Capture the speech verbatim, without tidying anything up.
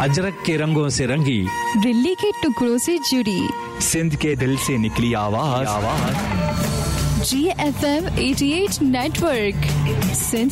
अजरक के रंगों से रंगी, दिल्ली के टुकड़ों से जुड़ी, सिंध के दिल से निकली आवाज, आवाज। जी एफ एम अठासी नेटवर्क, सिंध